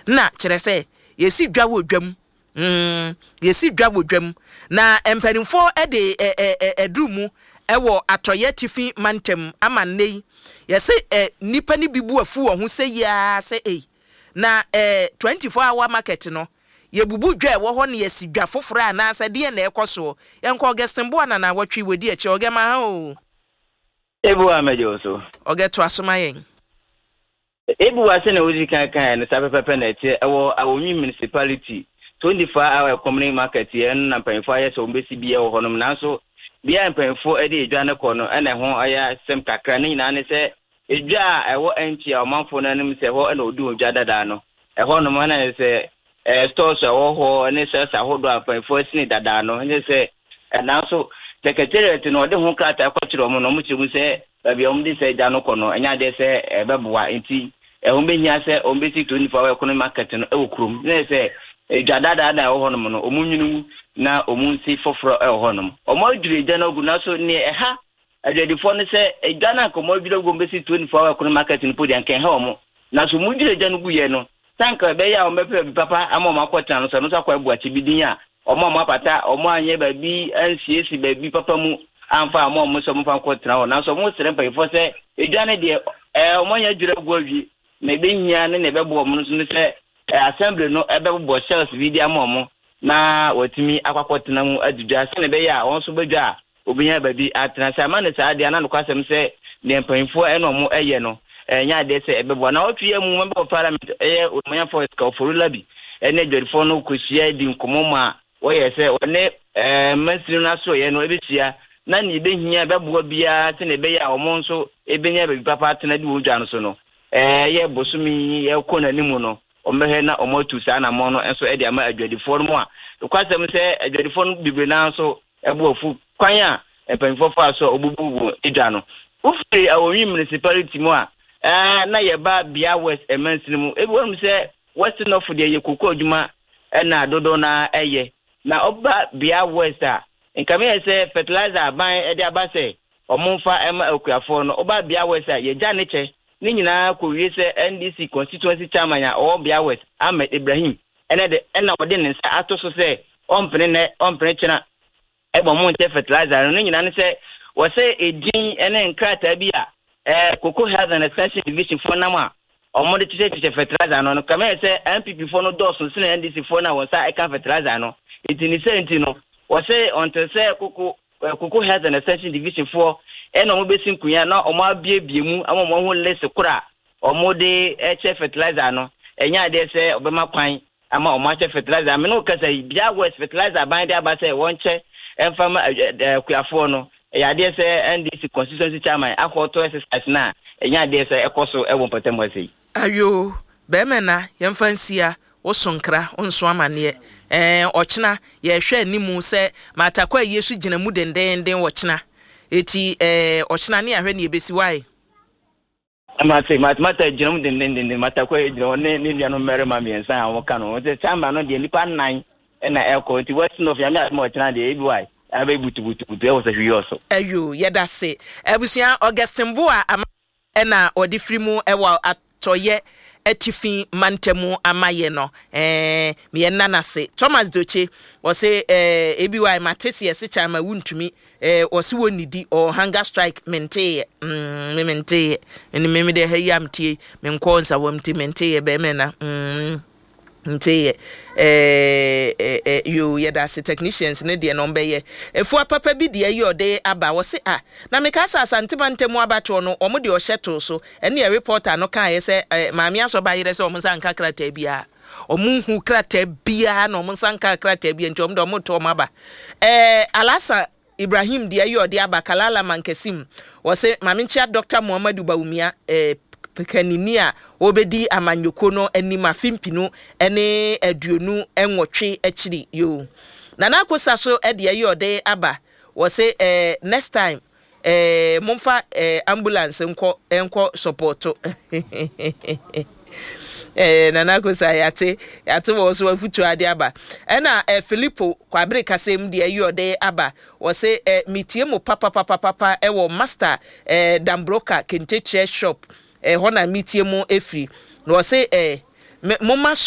na kyerɛ sɛ yesi dwa wo dwam yesi dwa wo dwam na empanimfo de edumu ewo atoye tifi mantem ama nei yesi nipa ni bibu afu wo ho sɛ ya sɛ na 24-hour market no ye bubu dwa wo ho ne yesi dwa foforo ana sɛ de na ekoso yenko gesembo ana na watwi wedi achi ogema ha o ebu amejo so ogeto asomayen ebu wase na ozi kan na sapepepe na tie ewo awonwi municipality 24-hour community market ye na mpanfo aye so mbesi bia wo honom nanso bia mpanfo ede edwa ne kɔ no ene ho aya sem kakra ne nyina ne sɛ edwa ewo enchi a omanfo na nim sɛ ho na odu odwa dada no ɛhɔ no na sɛ stores ewo ho ne sɛ sahodo mpanfo asini dada no ne sɛ nanso secretariat no de ho krata akɔkyerɛ mo no mo kyerɛ mu sɛ babi omdi sɛ edwa no kɔ no enya de sɛ ɛbɛboa enti ehomehia sɛ ombesi 24-hour economic market no ewo krom ne sɛ edwadada na ewo honom no omunwunu na omunsi foforo ewo honom omodwire gya no gu na so ne ɛha adwadifo no sɛ edwa na komodwire gu ombesi 24-hour economic market no podi ankan ha omo na so mudwire gya no gu ye no tanka be ya ombepe bi papa ama makɔtena no so no akwa abuachi bidin a omo amapata omo anye ba bi ansiesi ba bi papa mu amfa omo so mfa kɔtena ho na so mo sere mpayifo sɛ edwa ne de omo nya dwire gu awi na ebehia ne na ebebo omo no so ne sɛ assembly no ebebo shells video amomo na watimi akwakɔtena mu adudwa sɛ ne be ya won so badwa obinya ba bi atena sɛ ama ne saa de na no kwasɛm sɛ ne mpayifo eno mo eye no nya de sɛ ebebo na otwe mu member of parliament omonya for for labi ene dwerifo no kosia di nkomo ma wo ye sɛ one masiri na so ye no ebesia na ne behia bebo bia sɛ ne be ya omo nso ebenya ba bi papa atena di wodwa no so no ye bosumi ye kona nimu no ombehe na omotu sa na mo no enso e de ama adwadifo no a kwasem se adwadifo no bibre na so ebofu kwan a empanfo fa so obububu edwa no ufiri awonwi municipality mu a na ye ba bia west emansin mu ebiwom se west north de ye kokko adwuma na dodo na eye na oba bia west a nkame ye se fertilizer ban e de abase omumfa ema akuafo no oba bia west a ye gya ne che ni nyina ko wie se NDC constituency chairman a Obia West Ahmed Ibrahim ene de ena wode ne nsa ato so se ompene chena ebo mo nte fertilizer no nyina ne se wo se edin ene nkrata bi a Cocoa Health and Extension Division for nama omo de tete fertilizer no kama se MPP for no doso se NDC for na wo sa eka fertilizer no etini se enti no wo se onte se Cocoa Health and Extension Division for eno mo besin kunya na omo abiebie mu ama mo ho lese kura omo de eche fertilizer no enya de se obema kwan ama omo ache fertilizer me no kasa bia west fertilizer ban de abase wonche emfama kuafo no ya de se NDC constituency chairman akoto exercise na enya de se ekoso ewo mpatam sei ayo be mena yemfansia wosonkra onso amane ochina ye hwe animu se matakwa yesu gina mu dendenden wochina eti ochina ne ahwe ne ebesi wai mata gina mu dendenden matakwa gina ne liano mere ma miensa awon kanu te chamba no de nipa 9 na eko ti west north ya me ochina de ebi wai abe butu e wo se hwi oso ayo yeda se ebusia Augustine Boa na odifrimu ewa atoye etifi mantemu amaye no me nana se Thomas Doche o se ebiwai matesi ese chama wuntumi o se wonidi o hunger strike mente eni me de hayamtie me nkonsa wamti mente be mena nte you yeda se technicians ne de no mbeye efu papa bi de ayi ode aba wo se na me ka sa asantema ntemu abato no omo de o hyeto so ene ya reporter no kan ye se maami aso ba yire se omo sanka krata bia omo hu krata bia na omo sanka krata bia nti omo de omo to omo aba Alasa Ibrahim de ayi ode aba Kalala Mankesim wo se maami nchia Dr. Muhammadu Bawumia pekaninia obedi amanyoko no anima fimpino ene aduonu enwotwe akiri yo na nakosa so ede ayode aba wo se next time momfa ambulance enko support na nakosa yate wo so afutu ade aba ena Filippo kwabere kasem de ayode aba wo se mitie mo papa ewo master Dambroka Kenteche shop hona mitie mo efri no se mo